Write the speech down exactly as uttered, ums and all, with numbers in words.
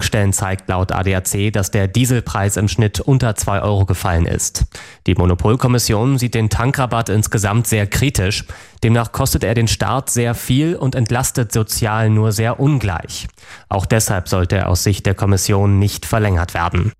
Tankstellen zeigt laut A D A C, dass der Dieselpreis im Schnitt unter zwei Euro gefallen ist. Die Monopolkommission sieht den Tankrabatt insgesamt sehr kritisch. Demnach kostet er den Staat sehr viel und entlastet sozial nur sehr ungleich. Auch deshalb sollte er aus Sicht der Kommission nicht verlängert werden.